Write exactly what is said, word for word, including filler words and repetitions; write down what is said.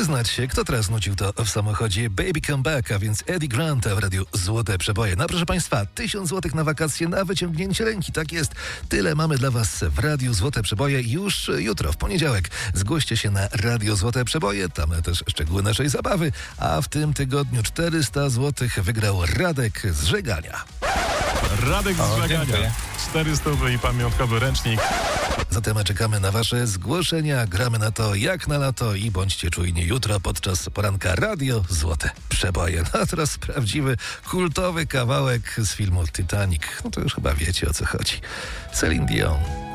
Przyznać się, kto teraz nucił to w samochodzie Baby Come Back, a więc Eddie Grant w radiu Złote Przeboje. No proszę Państwa, tysiąc złotych na wakacje na wyciągnięcie ręki, tak jest. Tyle mamy dla Was w radiu Złote Przeboje już jutro, w poniedziałek. Zgłoście się na radio Złote Przeboje, tam też szczegóły naszej zabawy, a w tym tygodniu czterysta złotych wygrał Radek z Żegania. Radek z Żegania. czterysta i pamiątkowy ręcznik. Zatem czekamy na Wasze zgłoszenia, gramy na to jak na lato i bądźcie czujni jutro podczas poranka Radio Złote Przeboje. No a teraz prawdziwy, kultowy kawałek z filmu Titanic. No to już chyba wiecie, o co chodzi. Celine Dion.